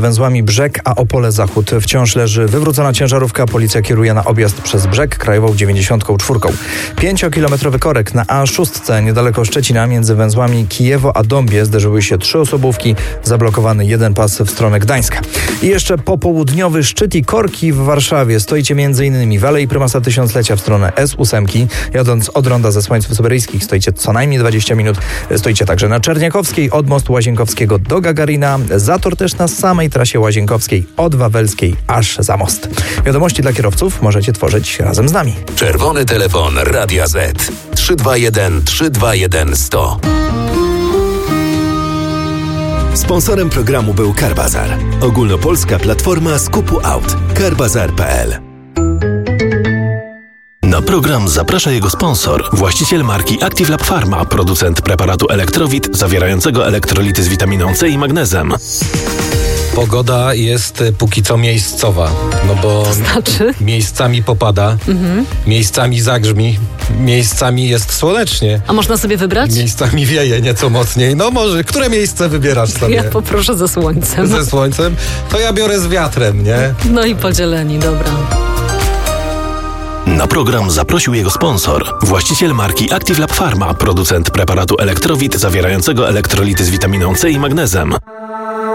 węzłami Brzeg a Opole Zachód. Wciąż leży wywrócona ciężarówka. Policja kieruje na objazd przez Brzeg krajową 94. 5-kilometrowy korek na A6 niedaleko Szczecina między węzłami Kijewo a Dąbie zderzyły się 3 osobówki. Zablokowany jeden pas w stronę Gdańska. I jeszcze popołudniowy szczyt i korki w Warszawie. Stoicie m.in. w Alei Prymasa Tysiąclecia w stronę S8. Jadąc od ronda ze Słońców Syberyjskich stoicie co najmniej 20 minut. Stoicie także na Czerniakowskiej od mostu Łazienkowskiego do Gagarina. Zator też na samej trasie łazienkowskiej od Wawelskiej aż za most. Wiadomości dla kierowców możecie tworzyć razem z nami. Czerwony telefon Radia Z 321 321 100. Sponsorem programu był Carbazar, ogólnopolska platforma skupu aut. Carbazar.pl. Na program zaprasza jego sponsor, właściciel marki Active Lab Pharma, producent preparatu Elektrowit zawierającego elektrolity z witaminą C i magnezem. Pogoda jest póki co miejscowa, no bo miejscami popada, miejscami zagrzmi, miejscami jest słonecznie. A można sobie wybrać? Miejscami wieje nieco mocniej. No może, które miejsce wybierasz sobie? Ja poproszę ze słońcem. Ze słońcem? To ja biorę z wiatrem, nie? No i podzieleni, dobra. Na program zaprosił jego sponsor, właściciel marki Active Lab Pharma, producent preparatu Elektrowit zawierającego elektrolity z witaminą C i magnezem.